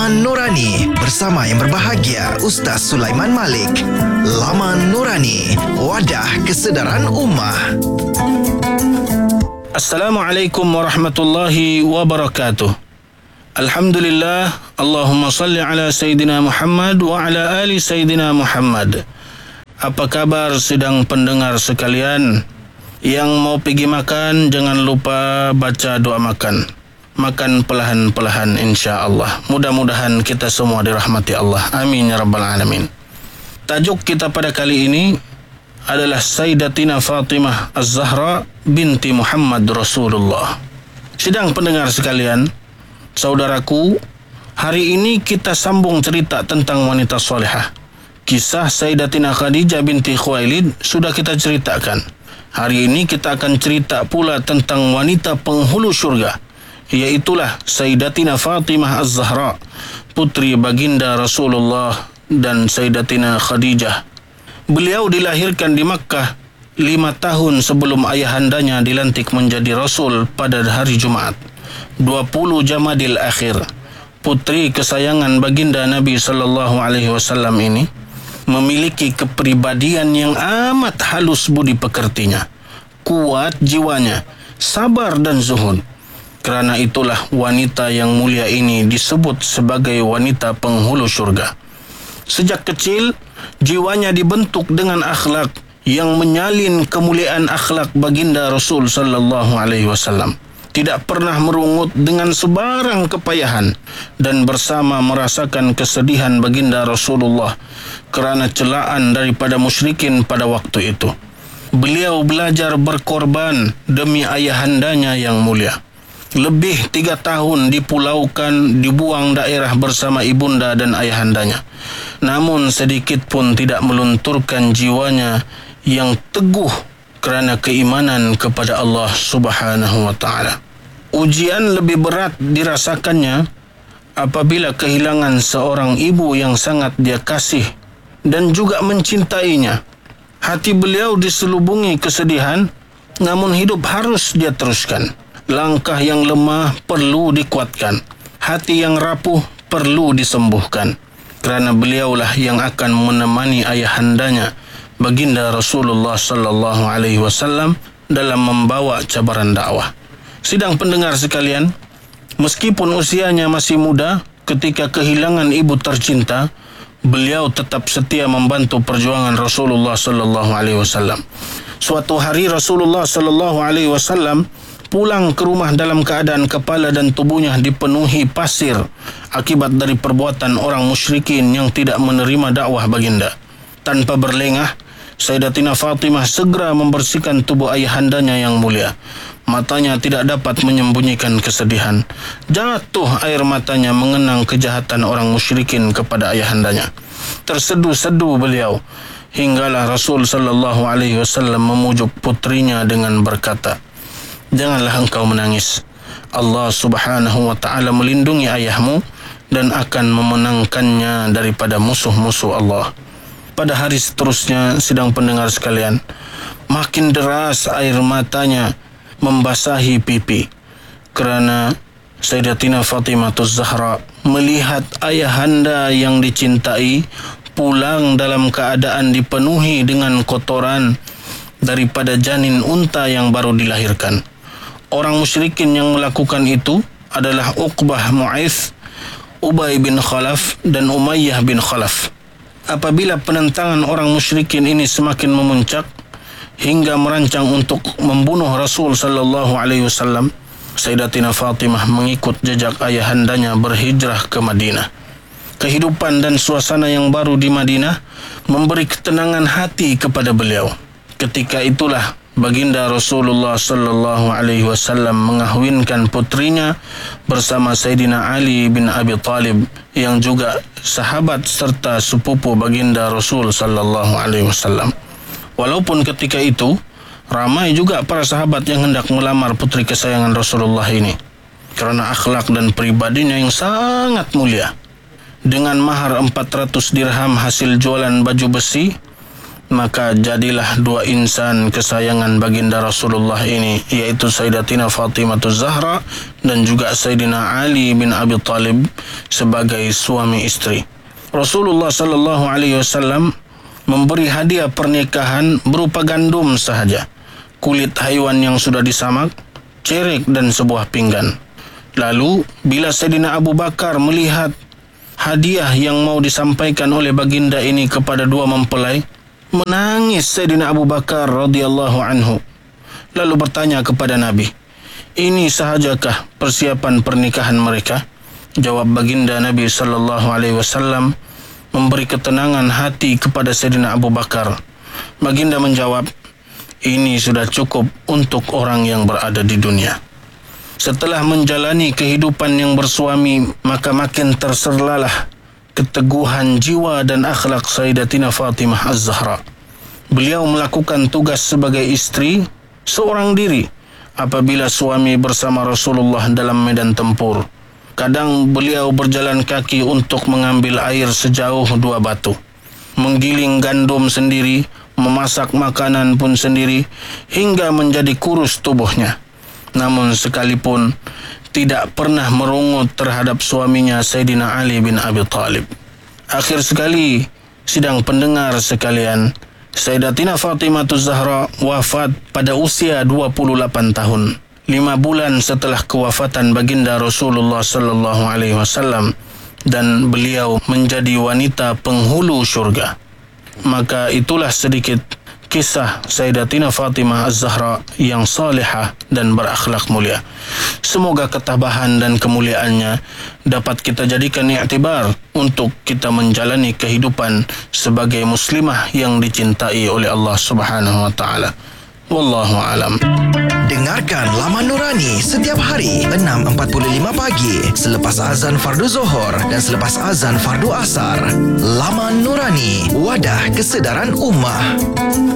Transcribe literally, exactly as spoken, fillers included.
Laman Nurani bersama yang berbahagia Ustaz Sulaiman Malik. Laman Nurani, wadah kesedaran ummah. Assalamualaikum warahmatullahi wabarakatuh. Alhamdulillah, Allahumma salli ala Sayyidina Muhammad wa ala ali Sayyidina Muhammad. Apa kabar sidang pendengar sekalian? Yang mau pergi makan, jangan lupa baca doa makan. Makan perlahan-perlahan insya-Allah. Mudah-mudahan kita semua dirahmati Allah. Amin ya rabbal alamin. Tajuk kita pada kali ini adalah Sayyidatina Fatimah Az-Zahra binti Muhammad Rasulullah. Sidang pendengar sekalian, saudaraku, hari ini kita sambung cerita tentang wanita solehah. Kisah Sayyidatina Khadijah binti Khuwailid sudah kita ceritakan. Hari ini kita akan cerita pula tentang wanita penghulu syurga, iaitulah Sayyidatina Fatimah Az-Zahra, putri baginda Rasulullah dan Sayyidatina Khadijah. Beliau dilahirkan di Makkah lima tahun sebelum ayahandanya dilantik menjadi Rasul pada hari Jumaat, dua puluh Jamadil Akhir. Putri kesayangan baginda Nabi sallallahu alaihi wasallam ini memiliki kepribadian yang amat halus budi pekertinya, kuat jiwanya, sabar dan zuhud. Kerana itulah wanita yang mulia ini disebut sebagai wanita penghulu syurga. Sejak kecil, jiwanya dibentuk dengan akhlak yang menyalin kemuliaan akhlak baginda Rasul sallallahu alaihi wasallam. Tidak pernah merungut dengan sebarang kepayahan dan bersama merasakan kesedihan baginda Rasulullah kerana celaan daripada musyrikin pada waktu itu. Beliau belajar berkorban demi ayahandanya yang mulia. Lebih tiga tahun dipulaukan, dibuang daerah bersama ibunda dan ayahandanya. Namun sedikit pun tidak melunturkan jiwanya yang teguh kerana keimanan kepada Allah Subhanahu wa ta'ala. Ujian lebih berat dirasakannya apabila kehilangan seorang ibu yang sangat dia kasih dan juga mencintainya. Hati beliau diselubungi kesedihan, namun hidup harus dia teruskan. Langkah yang lemah perlu dikuatkan. Hati yang rapuh perlu disembuhkan. Kerana beliaulah yang akan menemani ayahandanya, baginda Rasulullah sallallahu alaihi wasallam, dalam membawa cabaran dakwah. Sidang pendengar sekalian, meskipun usianya masih muda, ketika kehilangan ibu tercinta, beliau tetap setia membantu perjuangan Rasulullah sallallahu alaihi wasallam. Suatu hari Rasulullah sallallahu alaihi wasallam pulang ke rumah dalam keadaan kepala dan tubuhnya dipenuhi pasir akibat dari perbuatan orang musyrikin yang tidak menerima dakwah baginda. Tanpa berlengah, Sayyidatina Fatimah segera membersihkan tubuh ayahandanya yang mulia. Matanya tidak dapat menyembunyikan kesedihan. Jatuh air matanya mengenang kejahatan orang musyrikin kepada ayahandanya. Tersedu-sedu beliau hinggalah Rasul sallallahu alaihi wasallam memujuk putrinya dengan berkata, "Janganlah engkau menangis. Allah Subhanahu wa ta'ala melindungi ayahmu dan akan memenangkannya daripada musuh-musuh Allah." Pada hari seterusnya, sidang pendengar sekalian, makin deras air matanya membasahi pipi kerana Sayyidatina Fatimah Az-Zahra melihat ayahanda yang dicintai pulang dalam keadaan dipenuhi dengan kotoran daripada janin unta yang baru dilahirkan. Orang musyrikin yang melakukan itu adalah Uqbah Mu'aith, Ubay bin Khalaf dan Umayyah bin Khalaf. Apabila penentangan orang musyrikin ini semakin memuncak hingga merancang untuk membunuh Rasul sallallahu alaihi wasallam, Sayyidatina Fatimah mengikut jejak ayahandanya berhijrah ke Madinah. Kehidupan dan suasana yang baru di Madinah memberi ketenangan hati kepada beliau. Ketika itulah baginda Rasulullah sallallahu alaihi wasallam mengahwinkan putrinya bersama Sayyidina Ali bin Abi Talib yang juga sahabat serta sepupu baginda Rasul sallallahu alaihi wasallam. Walaupun ketika itu ramai juga para sahabat yang hendak melamar putri kesayangan Rasulullah ini kerana akhlak dan pribadinya yang sangat mulia. Dengan mahar empat ratus dirham hasil jualan baju besi, maka jadilah dua insan kesayangan baginda Rasulullah ini, iaitu Sayyidatina Fatimah Zahra dan juga Sayyidina Ali bin Abi Talib sebagai suami istri. Rasulullah sallallahu alaihi wasallam memberi hadiah pernikahan berupa gandum sahaja, kulit haiwan yang sudah disamak, cerek dan sebuah pinggan. Lalu bila Sayyidina Abu Bakar melihat hadiah yang mau disampaikan oleh baginda ini kepada dua mempelai, menangis Sayyidina Abu Bakar radhiyallahu anhu. Lalu bertanya kepada Nabi, ini sahajakah persiapan pernikahan mereka? Jawab baginda Nabi sallallahu alaihi wasallam memberi ketenangan hati kepada Sayyidina Abu Bakar. Baginda menjawab, ini sudah cukup untuk orang yang berada di dunia. Setelah menjalani kehidupan yang bersuami, maka makin terserlalah keteguhan jiwa dan akhlak Sayyidatina Fatimah Az-Zahra. Beliau melakukan tugas sebagai istri seorang diri apabila suami bersama Rasulullah dalam medan tempur. Kadang beliau berjalan kaki untuk mengambil air sejauh dua batu, menggiling gandum sendiri, memasak makanan pun sendiri, hingga menjadi kurus tubuhnya. Namun sekalipun tidak pernah merungut terhadap suaminya Sayyidina Ali bin Abi Talib. Akhir sekali, sidang pendengar sekalian, Sayyidatina Fatimah Zahra wafat pada usia dua puluh lapan tahun, lima bulan setelah kewafatan baginda Rasulullah sallallahu alaihi wasallam, dan beliau menjadi wanita penghulu syurga. Maka itulah sedikit kisah Sayyidatina Fatimah Az-Zahra yang salihah dan berakhlak mulia. Semoga ketabahan dan kemuliaannya dapat kita jadikan i'tibar untuk kita menjalani kehidupan sebagai muslimah yang dicintai oleh Allah Subhanahu wa taala. Wallahu alam. Dengarkan Laman Nurani setiap hari enam empat puluh lima pagi selepas azan fardu Zuhur dan selepas azan fardu Asar. Laman Nurani, wadah kesedaran ummah.